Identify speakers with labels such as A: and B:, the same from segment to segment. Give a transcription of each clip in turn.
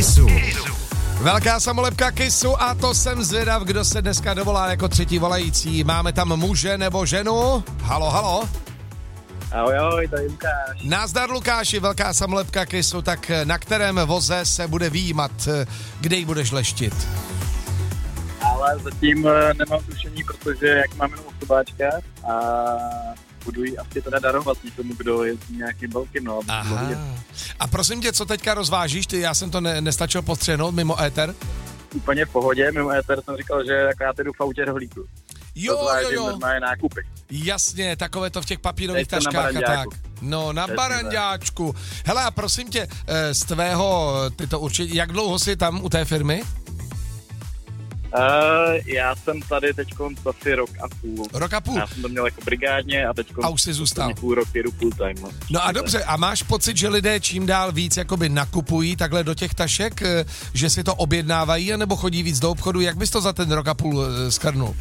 A: Kissu.
B: Velká samolepka Kissu a to jsem zvědav, kdo se dneska dovolá jako třetí volající. Máme tam muže nebo ženu? Halo, halo.
C: Ahoj, tady Lukáš.
B: Nazdar Lukáši, velká samolepka Kissu, tak na kterém voze se bude výjímat, kde ji budeš leštit?
C: Ale zatím nemám tušení, protože jak mám jenom osobáčka a budu ji asi teda darovat někomu, kdo je nějakým velkým, no.
B: Aha. A prosím tě, co teďka rozvážíš? Já jsem to nestačil postřehnout mimo éter.
C: Úplně v pohodě, mimo éter jsem říkal, že jako já teď v autě rohlíku.
B: Jo.
C: Normálně nákupy.
B: Jasně, takové to v těch papírových
C: Teď jsem
B: taškách
C: na
B: a tak.
C: baranďáku.
B: No, na baranďáčku. Hele, a prosím tě, z tvého, ty to určitě, jak dlouho jsi tam u té firmy?
C: Já jsem tady teďkon asi rok a půl.
B: Rok a půl?
C: Já jsem to měl jako brigádně a teďkon...
B: A už jsi zůstal.
C: Půl rok jedu full time.
B: No a dobře, a máš pocit, že lidé čím dál víc jakoby nakupují takhle do těch tašek, že si to objednávají, anebo chodí víc do obchodu? Jak bys to za ten rok a půl skrnul?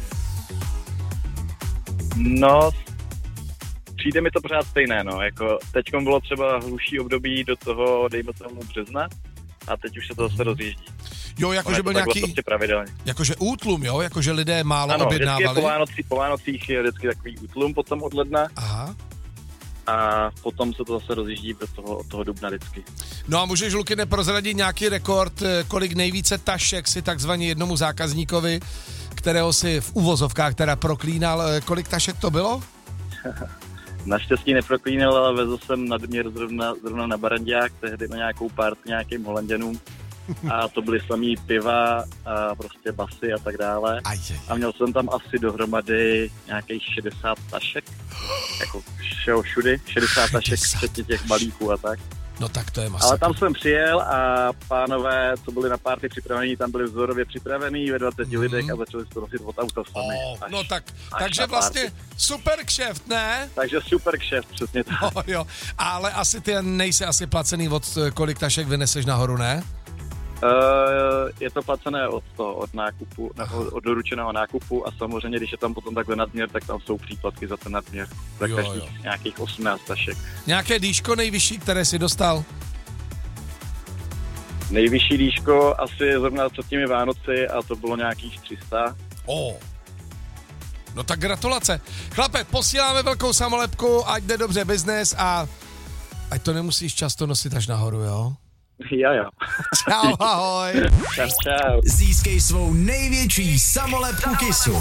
C: No, přijde mi to pořád stejné, no, jako teďkom bylo třeba hluší období do toho, dejme tomu března, a teď už se to zase rozjíždí.
B: Jo, jakože byl nějaký,
C: prostě pravidelně.
B: Jakože útlum, jo, jakože lidé málo objednávali.
C: Ano, po Vánocích je vždycky takový útlum potom od ledna.
B: Aha.
C: A potom se to zase rozjíždí od toho dubna vždycky.
B: No a můžeš, Luky, neprozradit nějaký rekord, kolik nejvíce tašek si takzvaně jednomu zákazníkovi, kterého si v uvozovkách teda proklínal, kolik tašek to bylo?
C: Naštěstí neproklínal, ale vezl jsem nadměr zrovna na Barandák, tehdy na nějakou party nějakým Holanděnům. A to byly samý piva a prostě basy a tak dále. A měl jsem tam asi dohromady nějakých 60 tašek. Jako všudy, 60 tašek, včetně těch balíků a tak.
B: No tak to je masakr.
C: Ale tam jsem přijel a pánové, co byli na party připravení, tam byli vzorově připravení ve 20 lidech a začali se to nosit od auta sami.
B: No takže vlastně super kšeft, ne?
C: Takže super kšeft, přesně tak.
B: No, jo, ale asi ty nejsi asi placený od kolik tašek vyneseš nahoru, ne?
C: Je to placené od nákupu, od doručeného nákupu a samozřejmě, když je tam potom takhle nadměr, tak tam jsou příplatky za ten nadměr. Za každých nějakých 18 tašek.
B: Nějaké dýško nejvyšší, které jsi dostal?
C: Nejvyšší dýško asi zrovna před těmi Vánoci a to bylo nějakých 300.
B: No tak gratulace. Chlape, posíláme velkou samolepku, ať jde dobře biznes a ať to nemusíš často nosit až nahoru, jo?
C: Jo.
B: Čau, ahoj.
C: Čau.
A: Získej svou největší samolepku Kissu.